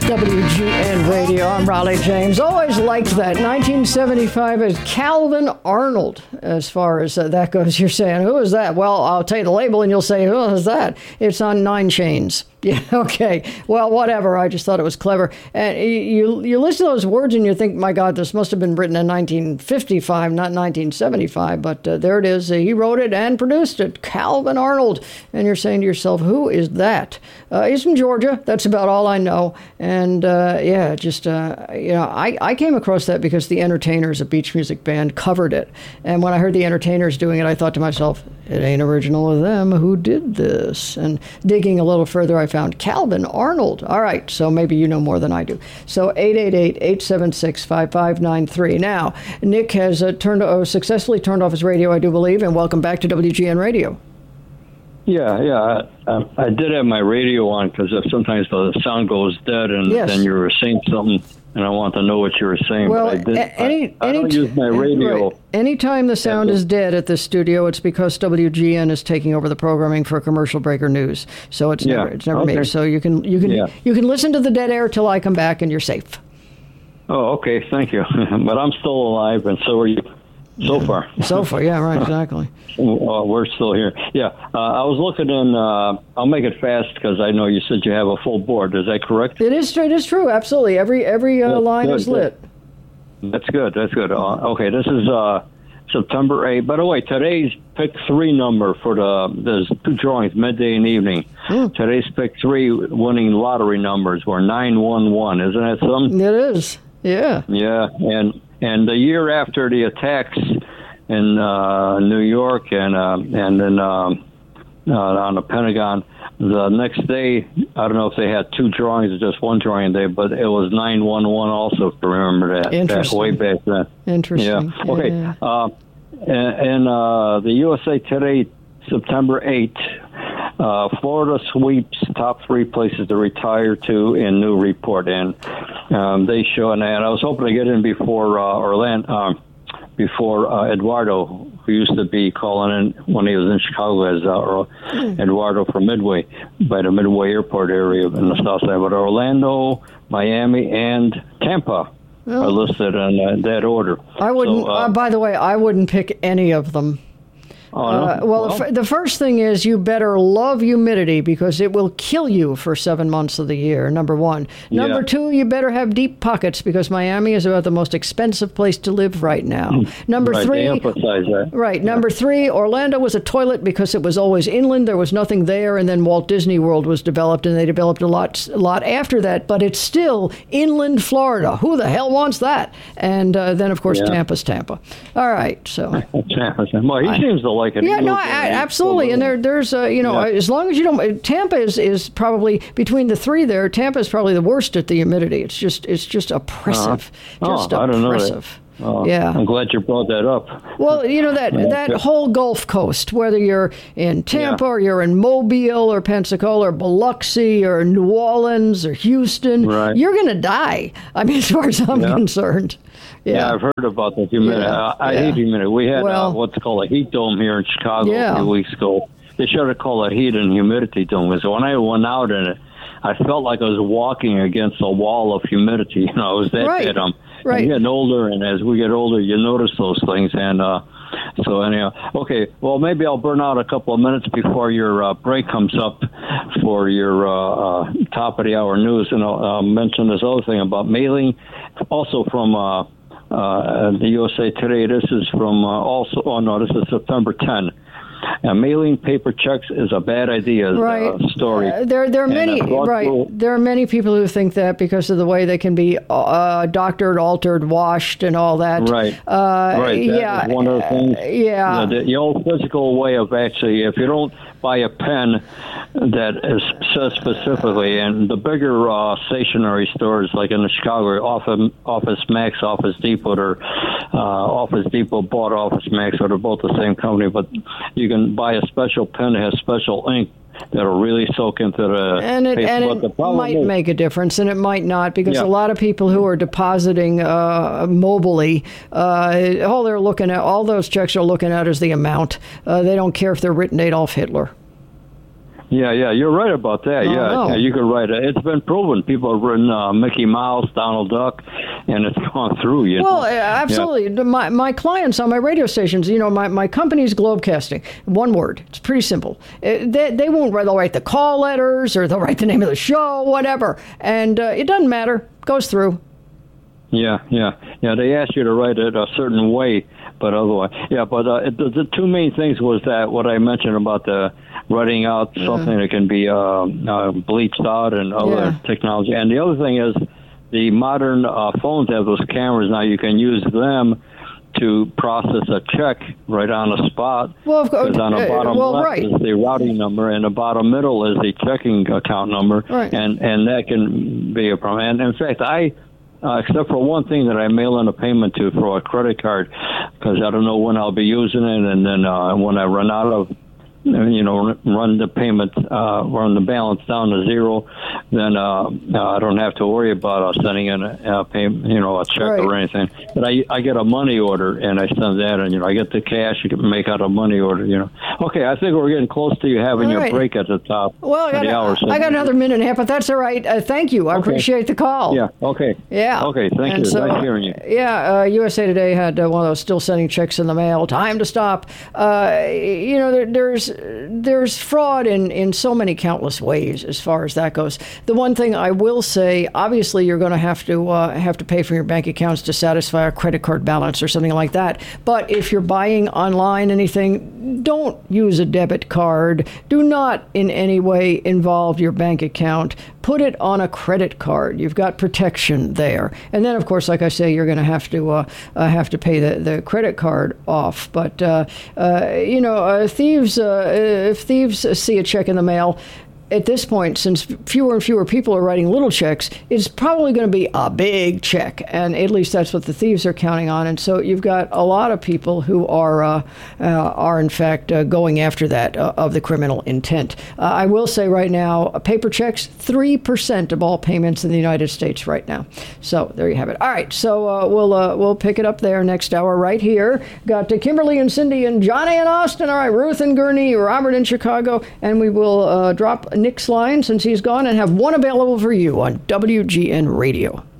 WGN Radio. I'm Raleigh James. Always liked that. 1975 is Calvin Arnold. As far as that goes, you're saying, who is that? Well, I'll tell you the label and you'll say, who is that? It's on 9 Chains. Yeah, okay. Well, whatever. I just thought it was clever. And you listen to those words and you think, my God, this must have been written in 1955, not 1975. But there it is. He wrote it and produced it. Calvin Arnold. And you're saying to yourself, who is that? He's from Georgia. That's about all I know. And I came across that because the Entertainers, a beach music band, covered it. And when I heard the Entertainers doing it, I thought to myself, it ain't original of them. Who did this? And digging a little further, I found Calvin Arnold. All right, so maybe you know more than I do. So 888-876-5593. Now, Nick has successfully turned off his radio, I do believe, and welcome back to WGN Radio. Yeah. I did have my radio on because sometimes the sound goes dead, and then you were saying something, and I want to know what you were saying. Well, but I don't use my radio. Right. Anytime the sound is dead at this studio, it's because WGN is taking over the programming for Commercial Breaker News. So it's never me. So you can listen to the dead air till I come back, and you're safe. Oh, okay. Thank you. But I'm still alive, and so are you. So far, yeah, right, exactly. We're still here. Yeah, I was looking in. I'll make it fast because I know you said you have a full board. Is that correct? It is true. Absolutely, every line is lit. That's good. Okay, this is September 8th. By the way, today's pick 3 number for there's 2 drawings, midday and evening. Today's pick 3 winning lottery numbers were 911. Isn't that something? It is. Yeah. Yeah, and the year after the attacks in New York and then on the Pentagon, the next day, I don't know if they had 2 drawings or just 1 drawing day, but it was 911 also, if you remember that. Interesting. Way back then. Interesting. Yeah. Okay. Yeah. And the USA Today, September 8th, Florida sweeps top 3 places to retire to in new report. And they show an ad. I was hoping to get in before Eduardo, who used to be calling in when he was in Chicago as Eduardo from Midway, by the Midway Airport area in the south side. But Orlando, Miami, and Tampa are listed in that order. I wouldn't. By the way, I wouldn't pick any of them. The first thing is you better love humidity because it will kill you for 7 months of the year, number 1. Number 2, you better have deep pockets because Miami is about the most expensive place to live right now. Number 3, they emphasize that. Right. Yeah. Number 3, Orlando was a toilet because it was always inland. There was nothing there, and then Walt Disney World was developed, and they developed a lot after that. But it's still inland Florida. Who the hell wants that? And then, of course, Tampa's Tampa. All right. So Tampa's. Well, he seems to like it. Yeah, no, absolutely. And there's as long as you don't, Tampa is probably between the 3 there. Tampa is probably the worst at the humidity. It's just oppressive. I don't know that. Yeah, I'm glad you brought that up. Well, that whole Gulf Coast, whether you're in Tampa or you're in Mobile or Pensacola or Biloxi or New Orleans or Houston, you're going to die. I mean, as far as I'm concerned. Yeah, I've heard about that humidity. I hate humidity. We had what's called a heat dome here in Chicago a few weeks ago. They should have called it heat and humidity dome. So when I went out in it, I felt like I was walking against a wall of humidity. It was that bad. I'm getting older, and as we get older, you notice those things. And so anyhow, okay. Well, maybe I'll burn out a couple of minutes before your break comes up for your top of the hour news, and I'll mention this other thing about mailing, also from the USA Today. This is from this is September 10. Mailing paper checks is a bad idea. Story. There are many There are many people who think that because of the way they can be doctored, altered, washed, and all that. Right. That is one of the things. The old physical way of actually, if you don't buy a pen that says specifically, and the bigger stationery stores like in the Chicago, Office Max, Office Depot, or Office Depot bought Office Max, or they're both the same company, but you can buy a special pen that has special ink that'll really soak into the paper. It might make a difference, and it might not, because a lot of people who are depositing mobily, all those checks are looking at is the amount. They don't care if they're written Adolf Hitler. Yeah, you're right about that. Yeah, you could write it. It's been proven. People have written Mickey Mouse, Donald Duck, and it's gone through. Well, absolutely. Yeah. My clients on my radio stations, my company's Globecasting. One word. It's pretty simple. They won't they'll write the call letters or they'll write the name of the show, whatever. And it doesn't matter. Goes through. Yeah. They asked you to write it a certain way, but otherwise, But the two main things was that what I mentioned about the writing out something that can be bleached out and other technology, and the other thing is the modern phones have those cameras now. You can use them to process a check right on the spot. Well, of course. On the bottom left is the routing number, and the bottom middle is the checking account number, and that can be a problem. And in fact, except for one thing that I mail in a payment to for a credit card, because I don't know when I'll be using it, and then when I run out of, run the payment, run the balance down to zero, then I don't have to worry about sending in a payment, a check or anything. But I get a money order, and I send that, and I get the cash. You can make out a money order. Okay, I think we're getting close to you having your break at the top. Well, I got another minute and a half, but that's all right. Thank you. I appreciate the call. Yeah. Okay. Yeah. Okay. Thank you. So, nice hearing you. Yeah. USA Today had one of those still sending checks in the mail. Time to stop. There's fraud in so many countless ways as far as that goes. The one thing I will say, obviously, you're going to have to pay for your bank accounts to satisfy a credit card balance or something like that. But if you're buying online anything, don't use a debit card. Do not in any way involve your bank account. Put it on a credit card. You've got protection there. And then, of course, like I say, you're going to have to pay the credit card off. But thieves. If thieves see a check in the mail, at this point, since fewer and fewer people are writing little checks, it's probably going to be a big check, and at least that's what the thieves are counting on. And so you've got a lot of people who are in fact going after that of the criminal intent. I will say right now, paper checks, 3% of all payments in the United States right now. So there you have it. All right, so we'll pick it up there next hour right here. Got to Kimberly and Cindy and Johnny in Austin. All right, Ruth in Gurnee, Robert in Chicago, and we will drop Nick's line since he's gone and have one available for you on WGN Radio.